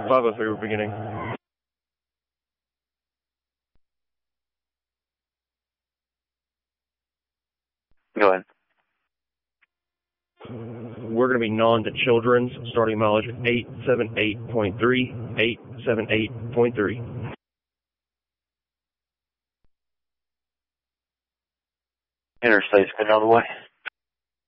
503, we're beginning. Go ahead. We're going to be non to children's, starting mileage 878.3, 878.3. Interstate's good on the way.